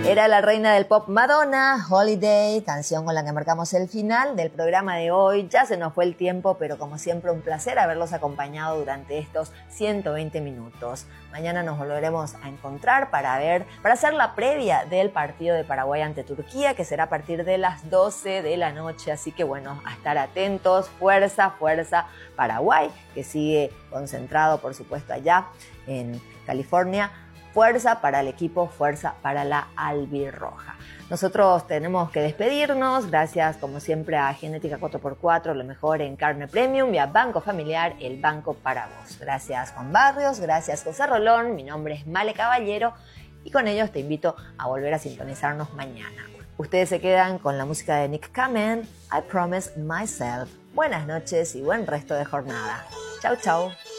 Era la reina del pop Madonna, Holiday, canción con la que marcamos el final del programa de hoy. Ya se nos fue el tiempo, pero como siempre un placer haberlos acompañado durante estos 120 minutos. Mañana nos volveremos a encontrar para hacer la previa del partido de Paraguay ante Turquía, que será a partir de las 12 de la noche. Así que bueno, a estar atentos. Fuerza, fuerza Paraguay, que sigue concentrado, por supuesto, allá en California. Fuerza para el equipo, fuerza para la albirroja. Nosotros tenemos que despedirnos. Gracias, como siempre, a Genética 4x4, lo mejor en carne premium, y a Banco Familiar, el banco para vos. Gracias, Juan Barrios. Gracias, José Rolón. Mi nombre es Male Caballero y con ellos te invito a volver a sintonizarnos mañana. Ustedes se quedan con la música de Nick Kamen, I Promise Myself. Buenas noches y buen resto de jornada. Chau, chau.